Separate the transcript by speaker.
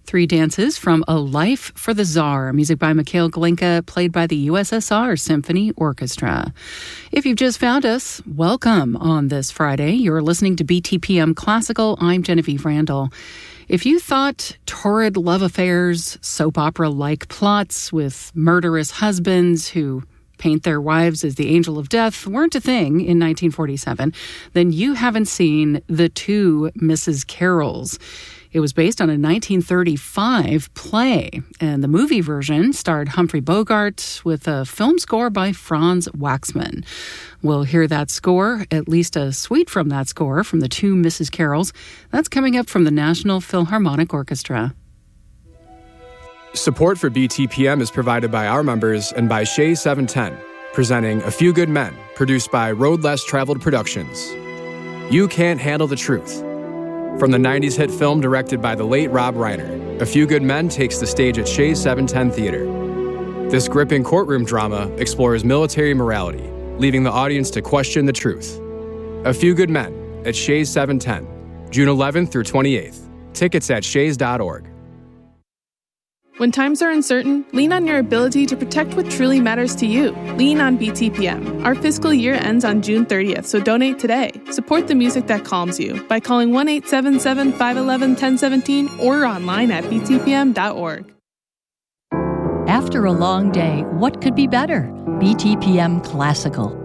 Speaker 1: Three dances from A Life for the Tsar, music by Mikhail Glinka, played by the USSR Symphony Orchestra. If you've just found us, welcome on this Friday. You're listening to BTPM Classical. I'm Genevieve Randall. If you thought torrid love affairs, soap opera-like plots with murderous husbands who paint their wives as the angel of death weren't a thing in 1947, then you haven't seen The Two Mrs. Carrolls. It was based on a 1935 play, and the movie version starred Humphrey Bogart with a film score by Franz Waxman. We'll hear that score, at least a suite from that score, from The Two Mrs. Carrolls. That's coming up from the National Philharmonic Orchestra.
Speaker 2: Support for BTPM is provided by our members and by Shea 710, presenting A Few Good Men, produced by Road Less Traveled Productions. You Can't Handle the Truth. From the 90s hit film directed by the late Rob Reiner, A Few Good Men takes the stage at Shea 710 Theater. This gripping courtroom drama explores military morality, leaving the audience to question the truth. A Few Good Men at Shea 710, June 11th through 28th. Tickets at shays.org.
Speaker 3: When times are uncertain, lean on your ability to protect what truly matters to you. Lean on BTPM. Our fiscal year ends on June 30th, so donate today. Support the music that calms you by calling 1-877-511-1017 or online at btpm.org.
Speaker 4: After a long day, what could be better? BTPM Classical.